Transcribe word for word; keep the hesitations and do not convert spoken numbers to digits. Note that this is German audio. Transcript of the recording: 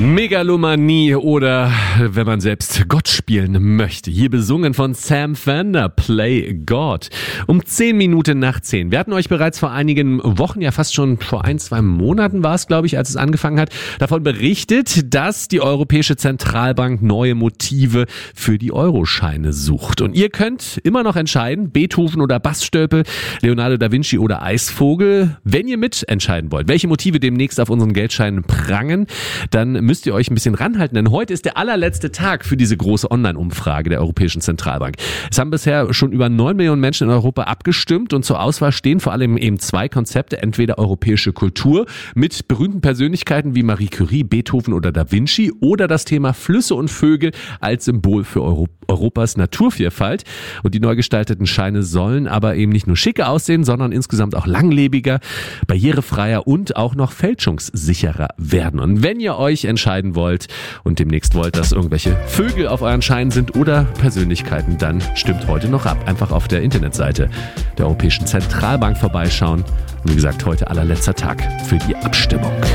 Megalomanie oder wenn man selbst Gott spielen möchte. Hier besungen von Sam Fender, Play God. Um zehn Minuten nach zehn. Wir hatten euch bereits vor einigen Wochen, ja fast schon vor ein, zwei Monaten war es, glaube ich, als es angefangen hat, davon berichtet, dass die Europäische Zentralbank neue Motive für die Euroscheine sucht. Und ihr könnt immer noch entscheiden, Beethoven oder Baststölpel, Leonardo da Vinci oder Eisvogel. Wenn ihr mitentscheiden wollt, welche Motive demnächst auf unseren Geldscheinen prangen, dann müsst ihr euch ein bisschen ranhalten, denn heute ist der allerletzte Tag für diese große Online-Umfrage der Europäischen Zentralbank. Es haben bisher schon über neun Millionen Menschen in Europa abgestimmt und zur Auswahl stehen vor allem eben zwei Konzepte, entweder europäische Kultur mit berühmten Persönlichkeiten wie Marie Curie, Beethoven oder Da Vinci oder das Thema Flüsse und Vögel als Symbol für Euro- Europas Naturvielfalt. Und die neu gestalteten Scheine sollen aber eben nicht nur schicker aussehen, sondern insgesamt auch langlebiger, barrierefreier und auch noch fälschungssicherer werden. Und wenn ihr euch entscheiden wollt und demnächst wollt, dass irgendwelche Vögel auf euren Scheinen sind oder Persönlichkeiten, dann stimmt heute noch ab. Einfach auf der Internetseite der Europäischen Zentralbank vorbeischauen. Und wie gesagt, heute allerletzter Tag für die Abstimmung.